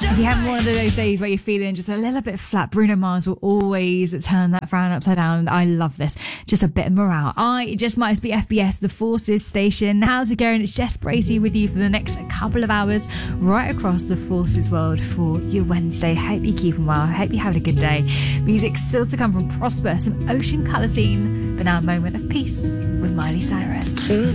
If you're having one of those days where you're feeling just a little bit flat, Bruno Mars will always turn that frown upside down. I love this. Just a bit of morale. It just might be FBS, the Forces station. How's it going? It's Jess Bracey with you for the next couple of hours right across the Forces world for your Wednesday. Hope you're keeping well. Hope you're having a good day. Music still to come from Prosper, some Ocean Colour Scene, but now a moment of peace with Miley Cyrus.